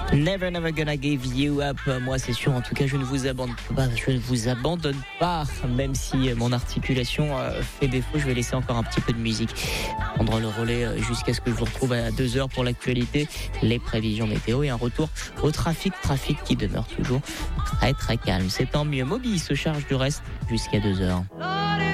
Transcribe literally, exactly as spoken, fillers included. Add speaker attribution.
Speaker 1: Never never gonna give you up. Moi c'est sûr, en tout cas je ne vous abandonne pas, je ne vous abandonne pas, même si mon articulation fait défaut. Je vais laisser encore un petit peu de musique prendre le relais jusqu'à ce que je vous retrouve à deux heures pour l'actualité, les prévisions météo et un retour au trafic, trafic qui demeure toujours très très calme. C'est tant mieux. Moby se charge du reste jusqu'à deux heures.